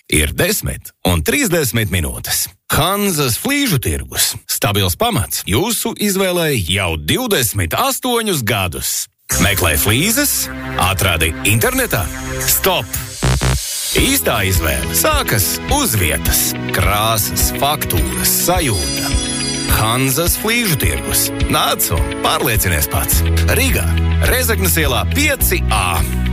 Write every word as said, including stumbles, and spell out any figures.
ir desmit un trīsdesmit minūtes. Hanzas flīžu tirgus. Stabils pamats jūsu izvēlē jau divdesmit astoņus gadus. Meklē flīzes, atradi internetā. Stop! Īstā izvēle sākas uz vietas. Krāsas, faktūras, sajūta. Hanzas flīžu tirgus. Nāc un pārliecinies pats. Rīgā, Rezeknes ielā pieci A.